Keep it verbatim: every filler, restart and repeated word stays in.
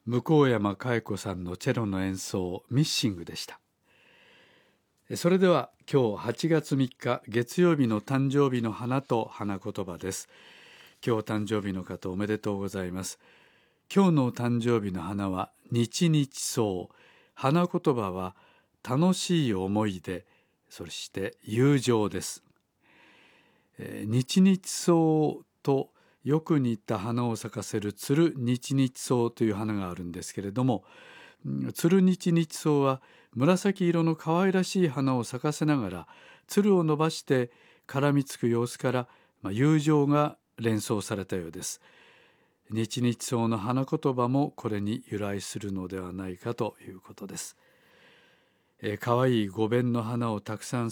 向山佳代子さんのチェロの演奏ミッシングでした。それでは今日はちがつみっか月曜日の誕生日の花と花言葉です。今日誕生日の方おめでとうございます。今日の誕生日の花は日々草、花言葉は楽しい思い出、そして友情です。えー、日々草とよく似た花を咲かせるつる日々草という花があるんですけれども、つる日々草は紫色の可愛らしい花を咲かせながらつるを伸ばして絡みつく様子から、まあ、友情が連想されたようです。日々草の花言葉もこれに由来するのではないかということです。えー、可愛い五弁の花をたくさん